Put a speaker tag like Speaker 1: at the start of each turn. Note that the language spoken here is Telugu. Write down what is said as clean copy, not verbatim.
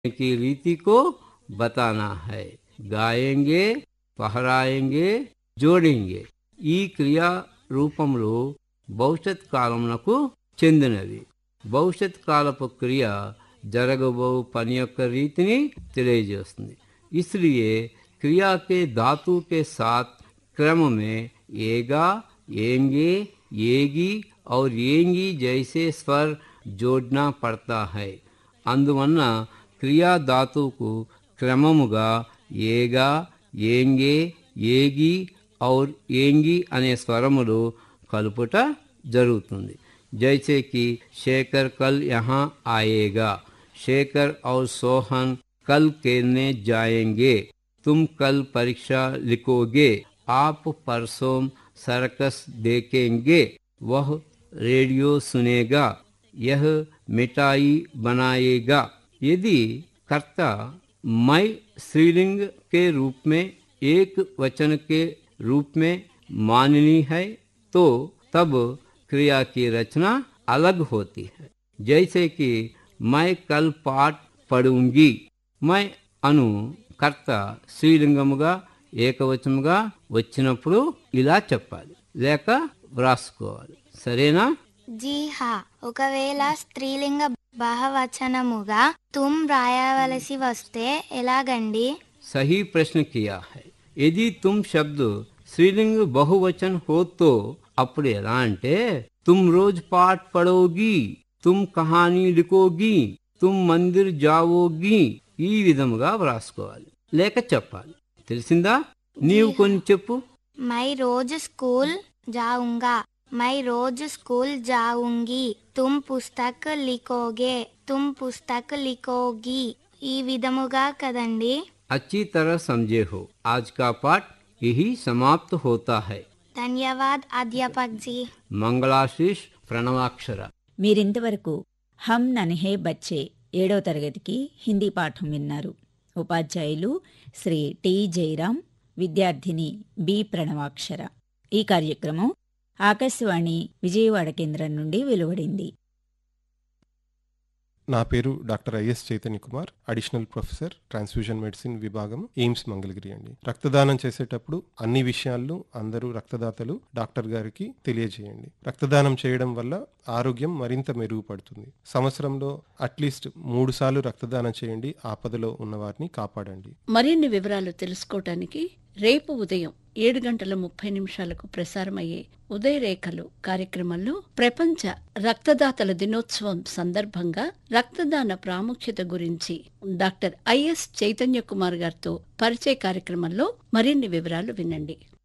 Speaker 1: की रीति को बताना है। గాయంగే, పహరాయంగే, జోడింగే ఈ క్రియా రూపంలో భవిష్యత్ కాలమునకు చెందినవి. భవిష్యత్ కాలపు క్రియ జరగబో పని యొక్క రీతిని తెలియజేస్తుంది. इसलिए क्रिया के धातु के साथ क्रम में एगा, एंगे, ఏగి और ఏంగి जैसे स्वर जोड़ना पड़ता है. అందువలన క్రియా ధాతువుకు క్రమముగా ఏగా, ఏంగే, ఏగి और ఏంగి అనే స్వరములు కలుపుట జరుగుతుంది. जैसे कि शेखर कल यहाँ आएगा, शेखर और सोहन कल खेलने जाएंगे, तुम कल परीक्षा लिखोगे, आप परसों सर्कस देखेंगे, वह रेडियो सुनेगा, यह मिठाई बनाएगा. यदि कर्ता मैं स्त्रीलिंग के रूप में एक वचन के रूप में माननी है तो तब क्रिया की रचना अलग होती है. जैसे कि मैं कल पाठ पढ़ूंगी, मैं అను కర్త స్త్రీలింగముగా ఏకవచనముగా వచ్చినప్పుడు ఇలా చెప్పాలి, లేక వ్రాసుకోవాలి. సరేనా?
Speaker 2: జీ హా. ఒకవేళ స్త్రీలింగ బహువచనముగా తుమ్ రాయవలసి వస్తే ఎలాగండి?
Speaker 1: सही प्रश्न किया है. यदि तुम शब्द स्त्रीलिंग बहुवचन हो तो అప్పుడు ఎలా అంటే तुम रोज पाठ पढ़ोगी, तुम कहानी लिखोगी, तुम मंदिर जाओगी ఈ విధముగా వ్రాసుకోవాలి లేక చెప్పాలి. తెలిసిందా? నీవు కొన్ని చెప్పు.
Speaker 2: మై రోజు స్కూల్ జాऊंगा, मैं रोज स्कूल जाऊंगी, तुम पुस्तक लिखोगे, तुम पुस्तक लिखोगी ఈ విధముగా కదండి.
Speaker 1: अच्छी तरह समझे हो. आज का पाठ यही समाप्त होता है.
Speaker 2: ధన్యవాద్ అధ్యాపక్ జీ.
Speaker 1: మంగళాశీష్ ప్రణవాక్షర.
Speaker 3: మీరింతవరకు హమ్ నన్హే బచ్చే 7వ తరగతికి హిందీ పాఠం విన్నారు. ఉపాధ్యాయులు శ్రీ టి జయరాం, విద్యార్థిని బి ప్రణవాక్షర. ఈ కార్యక్రమం ఆకాశవాణి విజయవాడ కేంద్రం నుండి వెలువడింది.
Speaker 4: నా పేరు doctor is Chaitanya Kumar, additional professor transfusion medicine విభాగం, ఎయిమ్స్ మంగళగిరి అండి. రక్తదానం చేసేటప్పుడు అన్ని విషయాలను అందరూ రక్తదాతలు డాక్టర్ గారికి తెలియజేయండి. రక్తదానం చేయడం వల్ల ఆరోగ్యం మరింత మెరుగుపడుతుంది. సంవత్సరంలో అట్లీస్ట్ 3 సార్లు రక్తదానం చేయండి. ఆపదలో ఉన్న వారిని కాపాడండి.
Speaker 5: మరిన్ని వివరాలు తెలుసుకోవటానికి రేపు ఉదయం 7:30 ప్రసారమయ్యే ఉదయరేఖలు కార్యక్రమంలో ప్రపంచ రక్తదాతల దినోత్సవం సందర్భంగా రక్తదాన ప్రాముఖ్యత గురించి డాక్టర్ ఐఎస్ చైతన్య కుమార్ గారితో పరిచయ కార్యక్రమంలో మరిన్ని వివరాలు వినండి.